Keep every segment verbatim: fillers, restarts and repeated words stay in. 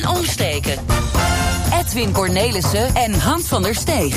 Omsteken. Edwin Cornelissen en Hans van der Steeg.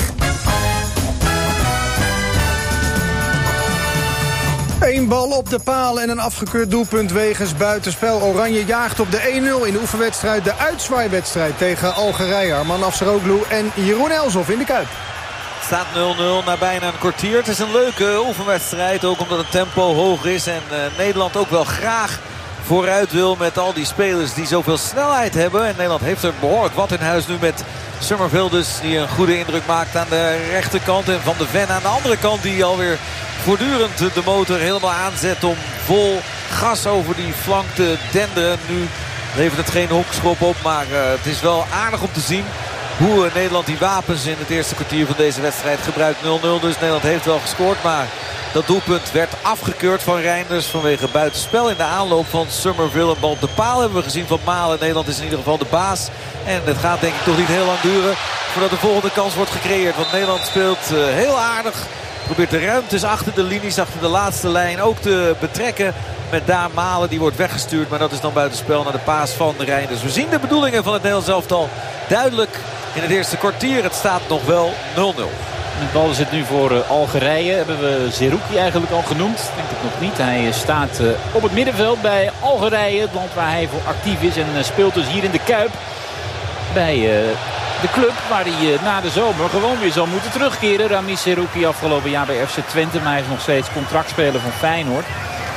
Eén bal op de paal en een afgekeurd doelpunt wegens buitenspel. Oranje jaagt op de één nul in de oefenwedstrijd. De uitzwaaiwedstrijd tegen Algerije. Arman Afsaroglu en Jeroen Elsof in de Kuip. Het staat nul nul na bijna een kwartier. Het is een leuke oefenwedstrijd. Ook omdat het tempo hoog is. En uh, Nederland ook wel graag vooruit wil met al die spelers die zoveel snelheid hebben. En Nederland heeft er behoorlijk wat in huis nu met Summerville dus, die een goede indruk maakt aan de rechterkant. En Van de Ven aan de andere kant die alweer voortdurend de motor helemaal aanzet om vol gas over die flank te denderen. Nu levert het geen hoekschop op, maar uh, het is wel aardig om te zien hoe uh, Nederland die wapens in het eerste kwartier van deze wedstrijd gebruikt. nul nul dus, Nederland heeft wel gescoord, maar dat doelpunt werd afgekeurd van Reinders vanwege buitenspel in de aanloop van Summerville. Een bal op de paal hebben we gezien van Malen. Nederland is in ieder geval de baas. En het gaat denk ik toch niet heel lang duren voordat de volgende kans wordt gecreëerd. Want Nederland speelt uh, heel aardig. Probeert de ruimtes achter de linies, achter de laatste lijn ook te betrekken. Met daar Malen, die wordt weggestuurd. Maar dat is dan buitenspel naar de paas van Reinders. We zien de bedoelingen van het Nederlands elftal duidelijk in het eerste kwartier. Het staat nog wel nul nul. De bal zit nu voor uh, Algerije. Hebben we Zerouki eigenlijk al genoemd? Ik denk het nog niet. Hij staat uh, op het middenveld bij Algerije. Het land waar hij voor actief is. En uh, speelt dus hier in de Kuip. Bij uh, de club waar hij uh, na de zomer gewoon weer zal moeten terugkeren. Rami Zerouki afgelopen jaar bij F C Twente. Maar hij is nog steeds contractspeler van Feyenoord.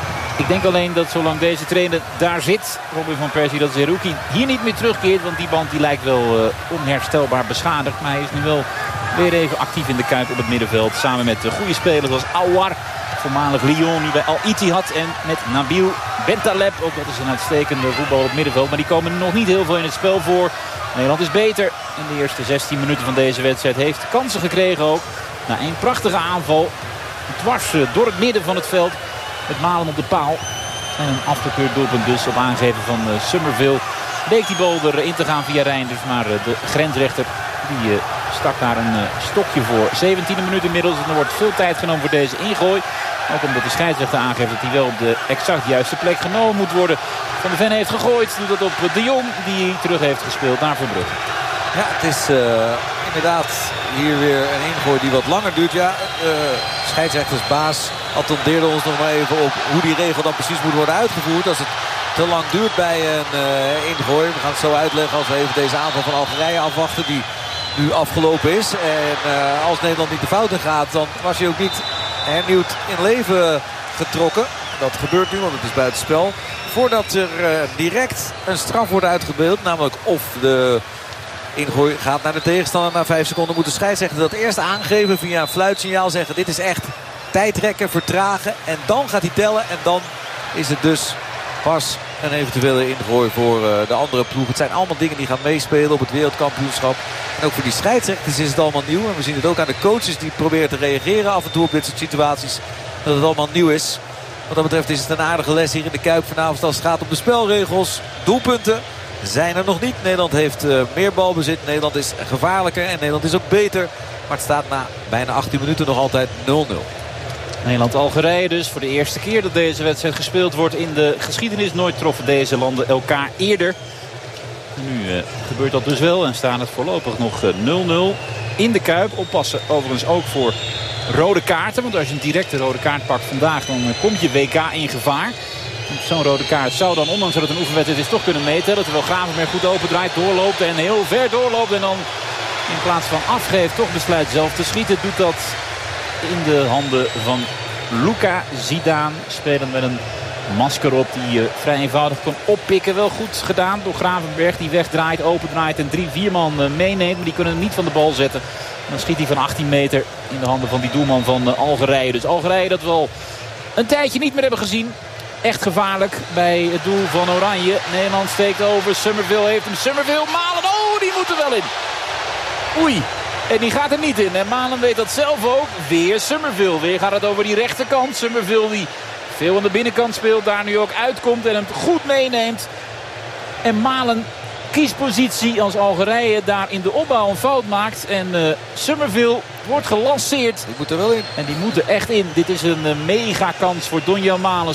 Ik denk alleen dat zolang deze trainer daar zit, Robin van Persie, dat Zerouki hier niet meer terugkeert. Want die band die lijkt wel uh, onherstelbaar beschadigd. Maar hij is nu wel weer even actief in de Kuip op het middenveld. Samen met uh, goede spelers als Aouar, voormalig Lyon, nu bij Al Ittihad. En met Nabil Bentaleb, ook dat is een uitstekende voetbal op het middenveld. Maar die komen er nog niet heel veel in het spel voor. Nederland is beter in de eerste zestien minuten van deze wedstrijd. Heeft kansen gekregen ook. Na een prachtige aanval. Dwars uh, door het midden van het veld. Met Malen op de paal. En een afgekeurd doelpunt dus op aangeven van uh, Summerville. Leek die bal erin te gaan via Reinders. Maar uh, de grensrechter die uh, stak daar een uh, stokje voor. zeventiende minuut inmiddels. En er wordt veel tijd genomen voor deze ingooi. Ook omdat de scheidsrechter aangeeft dat hij wel op de exact juiste plek genomen moet worden. Van de Ven heeft gegooid. Doet dat op De Jong die terug heeft gespeeld naar Verbrugge. Ja, het is uh, inderdaad hier weer een ingooi die wat langer duurt. Ja, uh, scheidsrechtersbaas attendeerde ons nog maar even op hoe die regel dan precies moet worden uitgevoerd. Als het te lang duurt bij een uh, ingooi. We gaan het zo uitleggen als we even deze aanval van Algerije afwachten. Die nu afgelopen is. En uh, als Nederland niet de fout in gaat, dan was hij ook niet hernieuwd in leven getrokken. Dat gebeurt nu, want het is buitenspel. Voordat er uh, direct een straf wordt uitgebeeld. Namelijk of de ingooi gaat naar de tegenstander. Na vijf seconden moet de scheidsrechter dat eerst aangeven via een fluitsignaal. Zeggen dit is echt tijdrekken, vertragen. En dan gaat hij tellen. En dan is het dus pas een eventuele ingooi voor uh, de andere ploeg. Het zijn allemaal dingen die gaan meespelen op het wereldkampioenschap. En ook voor die scheidsrechters is het allemaal nieuw. En we zien het ook aan de coaches die proberen te reageren af en toe op dit soort situaties. Dat het allemaal nieuw is. Wat dat betreft is het een aardige les hier in de Kuip vanavond als het gaat om de spelregels. Doelpunten zijn er nog niet. Nederland heeft uh, meer balbezit. Nederland is gevaarlijker en Nederland is ook beter. Maar het staat na bijna achttien minuten nog altijd nul nul. Nederland-Algerije dus voor de eerste keer dat deze wedstrijd gespeeld wordt in de geschiedenis. Nooit troffen deze landen elkaar eerder. Nu uh, gebeurt dat dus wel en staat het voorlopig nog nul nul in de Kuip. Oppassen overigens ook voor rode kaarten. Want als je een directe rode kaart pakt vandaag, dan uh, komt je W K in gevaar. Zo'n rode kaart zou dan, ondanks dat het een oefenwedstrijd is, toch kunnen meetellen. Terwijl Gravenberg goed opendraait, doorloopt en heel ver doorloopt. En dan in plaats van afgeeft toch besluit zelf te schieten. Doet dat in de handen van Luka Zidane. Spelend met een masker op die uh, vrij eenvoudig kon oppikken. Wel goed gedaan door Gravenberg die wegdraait, opendraait en drie, vier man uh, meeneemt. Maar die kunnen hem niet van de bal zetten. En dan schiet hij van achttien meter in de handen van die doelman van uh, Algerije. Dus Algerije dat we al een tijdje niet meer hebben gezien. Echt gevaarlijk bij het doel van Oranje. Nederland steekt over. Summerville heeft hem. Summerville, Malen. Oh, die moet er wel in. Oei. En die gaat er niet in. En Malen weet dat zelf ook. Weer Summerville. Weer gaat het over die rechterkant. Summerville die veel aan de binnenkant speelt. Daar nu ook uitkomt en hem goed meeneemt. En Malen kiest positie als Algerije daar in de opbouw een fout maakt. En uh, Summerville wordt gelanceerd. Die moet er wel in. En die moet er echt in. Dit is een uh, mega kans voor Donjan Malen.